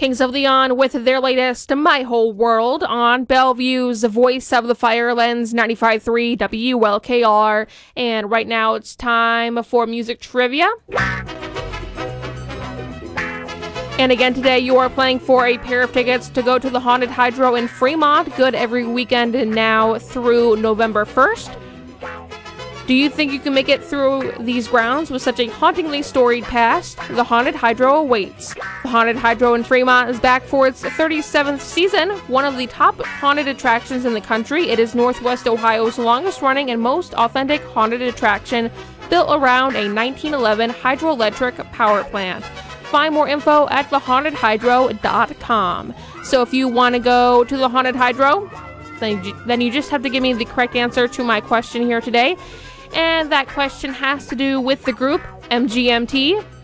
Kings of Leon with their latest My Whole World on Bellevue's Voice of the Firelands 95.3 WLKR. And right now it's time for music trivia. And again today you are playing for a pair of tickets to go to the Haunted Hydro in Fremont, good every weekend now through November 1st. Do you think you can make it through these grounds with such a hauntingly storied past? The Haunted Hydro awaits. The Haunted Hydro in Fremont is back for its 37th season, one of the top haunted attractions in the country. It is Northwest Ohio's longest running and most authentic haunted attraction, built around a 1911 hydroelectric power plant. Find more info at thehauntedhydro.com. So if you want to go to the Haunted Hydro, then you just have to give me the correct answer to my question here today. And that question has to do with the group MGMT.